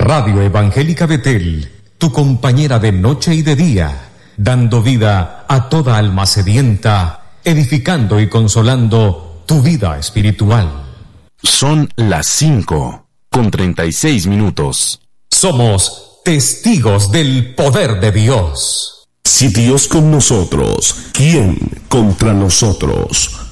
Radio Evangélica Betel, tu compañera de noche y de día, dando vida a toda alma sedienta, edificando y consolando tu vida espiritual. Son las 5:36. Somos testigos del poder de Dios. Si Dios con nosotros, ¿quién contra nosotros?